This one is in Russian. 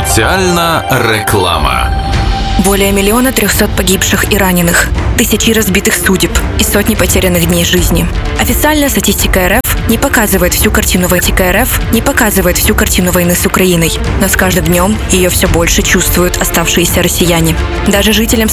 Соціальна реклама. Более 1 300 000 погибших и раненых, тысячи разбитых судеб и сотни потерянных дней жизни. Официальная статистика РФ не показывает всю картину войны с Украиной, но с каждым днем ее все больше чувствуют оставшиеся россияне. Даже жителям